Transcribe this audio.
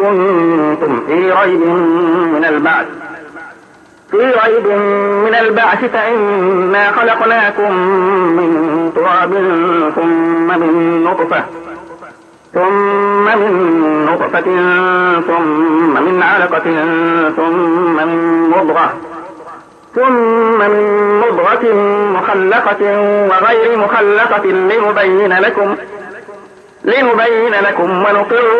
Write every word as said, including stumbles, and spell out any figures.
كنتم في ريب من البعث في ريب من البعث فإنا خلقناكم من تراب ثم من نطفة ثم من نطفة ثم من علقة ثم من مضغة ثم من مضغة مخلقة وغير مخلقة لنبين لكم لنبين لكم ونقر